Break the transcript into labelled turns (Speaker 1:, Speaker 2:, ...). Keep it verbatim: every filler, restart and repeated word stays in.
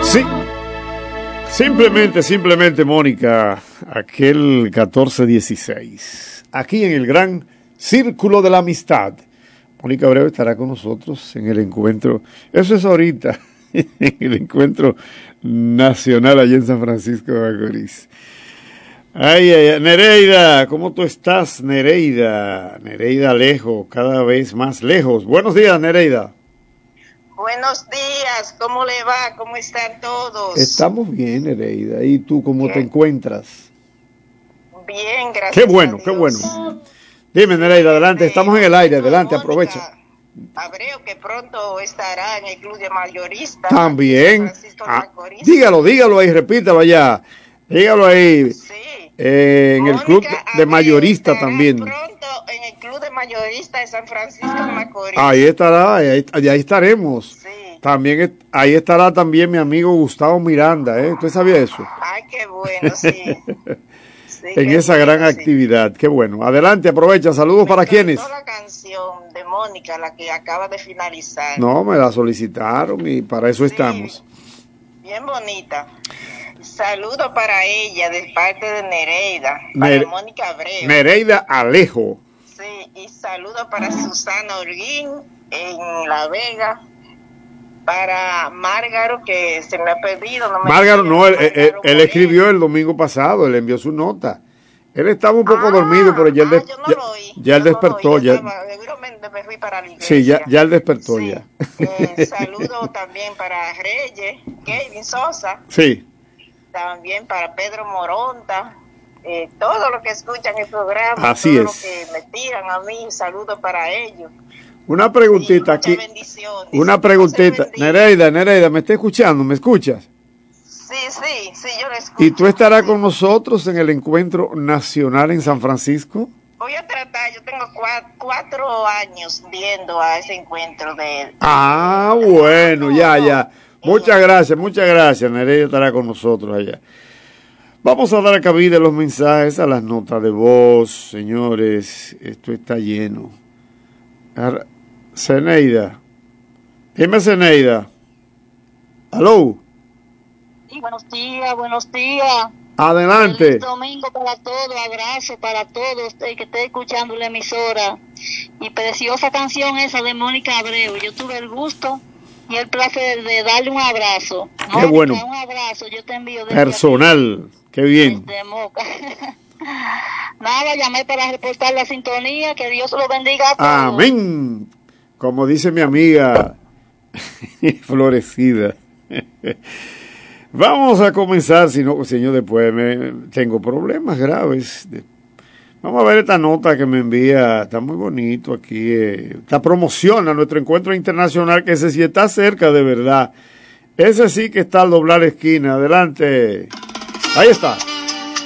Speaker 1: Sí, simplemente, simplemente, Mónica, aquel catorce dieciséis, aquí en el gran Círculo de la Amistad. Mónica Abreu estará con nosotros en el encuentro, eso es ahorita, en el encuentro nacional allá en San Francisco de Macorís. Ay, ay, ay, Nereida, ¿cómo tú estás, Nereida? Nereida lejos, cada vez más lejos. Buenos días, Nereida.
Speaker 2: Buenos días, ¿cómo le va? ¿Cómo están todos?
Speaker 1: Estamos bien, Nereida. ¿Y tú cómo
Speaker 2: ¿Qué?
Speaker 1: te encuentras?
Speaker 2: Bien, gracias.
Speaker 1: Qué bueno,
Speaker 2: a Dios.
Speaker 1: qué bueno. Dime, Nereida, adelante,
Speaker 2: Este,
Speaker 1: estamos en el aire, adelante,
Speaker 2: Mónica
Speaker 1: aprovecha.
Speaker 2: Abreu, que pronto estará en el club de mayoristas.
Speaker 1: También.
Speaker 2: Francisco de
Speaker 1: Ah,
Speaker 2: Macorís.
Speaker 1: dígalo, dígalo ahí, repítalo allá. Dígalo ahí.
Speaker 2: Sí.
Speaker 1: Eh, en
Speaker 2: Mónica
Speaker 1: el club de, de
Speaker 2: Abreu
Speaker 1: mayorista
Speaker 2: estará
Speaker 1: también.
Speaker 2: pronto en el club de mayoristas de San Francisco de Macorís.
Speaker 1: Ahí estará, ahí, ahí estaremos.
Speaker 2: Sí.
Speaker 1: También es- ahí estará también mi amigo Gustavo Miranda, ¿eh? ¿Usted sabía eso?
Speaker 2: Ay, qué bueno, sí. Sí,
Speaker 1: En
Speaker 2: qué
Speaker 1: esa
Speaker 2: bueno,
Speaker 1: gran
Speaker 2: sí.
Speaker 1: actividad. Qué bueno. Adelante, aprovecha. Saludos
Speaker 2: Me
Speaker 1: para
Speaker 2: encantó
Speaker 1: quienes.
Speaker 2: la canción de Mónica, la que acaba de finalizar.
Speaker 1: No, me la solicitaron y para eso
Speaker 2: Sí,
Speaker 1: estamos.
Speaker 2: bien bonita. Saludo para ella de parte de Nereida, para
Speaker 1: Nere-
Speaker 2: Mónica Abreu.
Speaker 1: Nereida Alejo.
Speaker 2: Sí, y saludo para Susana Holguín en La Vega, para Márgaro, que se me ha perdido. No me
Speaker 1: Márgaro,
Speaker 2: escribe,
Speaker 1: no, él, él-
Speaker 2: Márgaro
Speaker 1: él
Speaker 2: Moreno.
Speaker 1: escribió el domingo pasado, él envió su nota. Él estaba un poco
Speaker 2: Ah,
Speaker 1: dormido, pero ya él,
Speaker 2: ah,
Speaker 1: des-
Speaker 2: yo no
Speaker 1: ya,
Speaker 2: lo oí.
Speaker 1: ya él
Speaker 2: yo no lo
Speaker 1: despertó.
Speaker 2: oí, yo
Speaker 1: Ya,
Speaker 2: estaba- seguramente me fui para la iglesia.
Speaker 1: sí, ya, ya él despertó
Speaker 2: Sí,
Speaker 1: ya.
Speaker 2: eh, saludo también para Reyes, Kevin Sosa,
Speaker 1: Sí,
Speaker 2: también para Pedro Moronta, eh, todos los que escuchan el programa,
Speaker 1: Así
Speaker 2: todos los
Speaker 1: es.
Speaker 2: que me tiran a mí, saludo para ellos.
Speaker 1: una
Speaker 2: Sí,
Speaker 1: preguntita
Speaker 2: muchas
Speaker 1: aquí.
Speaker 2: bendiciones.
Speaker 1: Una
Speaker 2: Dios
Speaker 1: preguntita.
Speaker 2: les bendiga.
Speaker 1: Nereida, Nereida, ¿me está escuchando? ¿Me escuchas?
Speaker 2: Sí, sí, sí, yo lo escucho.
Speaker 1: ¿Y tú estarás
Speaker 2: Sí.
Speaker 1: con nosotros en el encuentro nacional en San Francisco?
Speaker 2: Voy a tratar, yo tengo cua- cuatro años viendo a ese encuentro de...
Speaker 1: Ah, bueno, ya, ya. Muchas gracias, muchas gracias. Nereida estará con nosotros allá. Vamos a dar cabida a los mensajes, a las notas de voz, señores. Esto está lleno. Ar- Zeneida. Dime, Zeneida. ¿Aló?
Speaker 3: Sí, buenos días, buenos días.
Speaker 1: Adelante.
Speaker 3: Feliz domingo para todos, abrazo para todos el que esté escuchando la emisora. Y preciosa canción esa de Mónica Abreu. Yo tuve el gusto y el placer de darle un abrazo.
Speaker 1: Qué
Speaker 3: Mónica,
Speaker 1: bueno.
Speaker 3: un abrazo, yo te envío desde
Speaker 1: Personal. Qué
Speaker 3: aquí,
Speaker 1: bien.
Speaker 3: desde Moca. Nada, llamé para reportar la sintonía, que Dios lo bendiga a todos.
Speaker 1: Amén. Como dice mi amiga Florecida. Vamos a comenzar, si no, señor, después me, tengo problemas graves. Vamos a ver esta nota que me envía, está muy bonito aquí, eh, esta promociona nuestro encuentro internacional, que ese sí está cerca de verdad. Ese sí que está al doblar esquina, adelante. Ahí está.